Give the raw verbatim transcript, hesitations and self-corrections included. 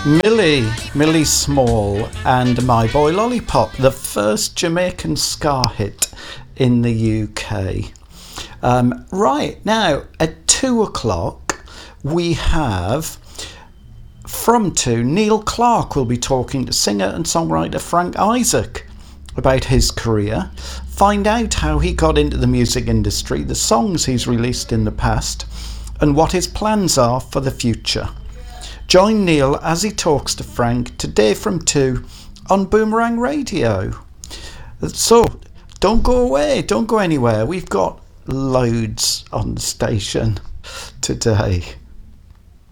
Millie, Millie Small and My Boy Lollipop, the first Jamaican ska hit in the U K. Um, right, now at two o'clock we have, from two, Neil Clark will be talking to singer and songwriter Frank Isaac about his career. Find out how he got into the music industry, the songs he's released in the past, and what his plans are for the future. Join Neil as he talks to Frank today from two on Boomerang Radio. So don't go away, don't go anywhere. We've got loads on the station today.